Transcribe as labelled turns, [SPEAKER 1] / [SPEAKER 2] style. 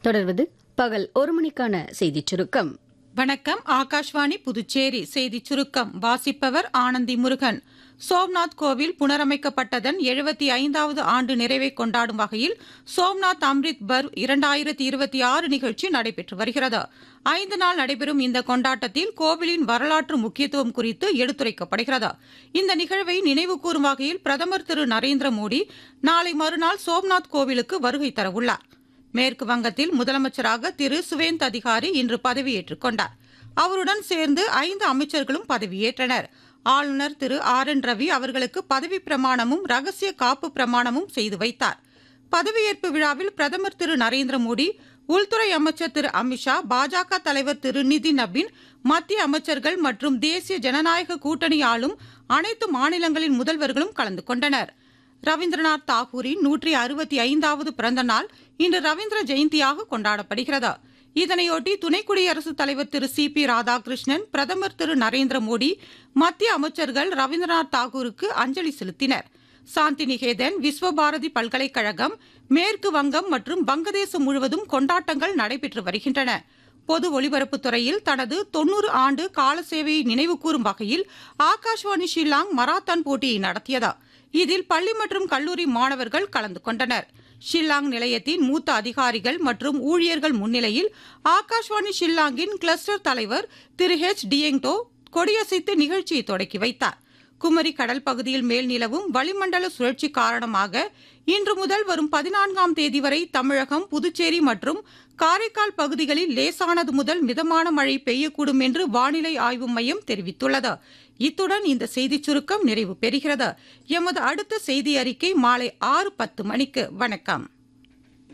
[SPEAKER 1] தொடர்வது பகல் 1 மணிக்கான செய்திச் சுருக்கம்.
[SPEAKER 2] வணக்கம். ஆகாஷ்வாணி புதுச்சேரி செய்திச் சுருக்கம் வாசிப்பவர் ஆனந்தி முருகன். சோம்நாத் கோவில் புனரமைக்கப்பட்டதன் 75வது ஆண்டு நிறைவை கொண்டாடும் வகையில் சோம்நாத் அம்ரித் பர்வ் 2026 நிகழ்ச்சி நடைபெற்று வருகிறது. 5 நாள் நடைபெறும் இந்த கொண்டாட்டத்தில் கோவிலின் வரலாற்று முக்கியத்துவம் குறித்து எடுத்துரைக்கப்படுகிறது. இந்த நிகழ்வை நினைவு கூறும் வகையில் பிரதமர் திரு நரேந்திர மோடி நாளை மறுநாள் சோம்நாத் கோவிலுக்கு வருகை தரவுள்ளார். மேற்கு வங்கத்தில் முதலமைச்சராக திரு சுவேந்த் அதிகாரி இன்று பதவியேற்றுக் கொண்டார். அவருடன் சேர்ந்து 5 அமைச்சர்களும் பதவியேற்றனர். ஆளுநர் திரு RN ரவி அவர்களுக்கு பதவி பிரமாணமும் ரகசிய காப்பு பிரமாணமும் செய்து வைத்தார். பதவியேற்பு விழாவில் பிரதமர் திரு நரேந்திர மோடி, உள்துறை அமைச்சர் திரு அமித்ஷா, பாஜக தலைவர் திரு நிதின் நபீன், மத்திய அமைச்சர்கள் மற்றும் தேசிய ஜனநாயக கூட்டணி ஆளும் அனைத்து மாநிலங்களின் முதல்வர்களும் கலந்து கொண்டனர். ரவீந்திரநாத் தாகூரின் 165வது பிறந்த நாள் இன்று ரவீந்திர ஜெயந்தியாக கொண்டாடப்படுகிறது. இதனையொட்டி துணை குடியரசுத் தலைவர் திரு CP ராதாகிருஷ்ணன், பிரதமர் திரு நரேந்திர மோடி, மத்திய அமைச்சர்கள் ரவீந்திரநாத் தாகூருக்கு அஞ்சலி செலுத்தினர். சாந்தி நிகேதன், விஸ்வபாரதி பல்கலைக்கழகம், மேற்கு வங்கம் மற்றும் வங்கதேசம் முழுவதும் கொண்டாட்டங்கள் நடைபெற்று வருகின்றன. பொது ஒலிபரப்புத் துறையில் தனது 90 ஆண்டு கால சேவையை நினைவுகூரும் வகையில் ஆகாஷ்வாணி ஷில்லாங் மராத்தான் போட்டியை நடத்தியது. இதில் பள்ளி மற்றும் கல்லூரி மாணவர்கள் கலந்து கொண்டனர். ஷில்லாங் நிலையத்தின் மூத்த அதிகாரிகள் மற்றும் ஊழியர்கள் முன்னிலையில் ஆகாஷ்வாணி ஷில்லாங்கின் கிளஸ்டர் தலைவர் திரு H. டியங்டோ கொடியசைத்து நிகழ்ச்சியை தொடக்கி வைத்தார். குமரி கடல் பகுதியில் மேல் நிலவும் வளிமண்டல சுழற்சி காரணமாக இன்று முதல் வரும் 14ஆம் தேதி வரை தமிழகம், புதுச்சேரி மற்றும் காரைக்கால் பகுதிகளில் லேசானது முதல் மிதமான மழை பெய்யக்கூடும் என்று வானிலை ஆய்வு மையம் தெரிவித்துள்ளது. இத்துடன் இந்த செய்திச் சுருக்கம் நிறைவு பெறுகிறது. எமது அடுத்த செய்தி அறிக்கை மாலை 6:10 மணிக்கு. வணக்கம்.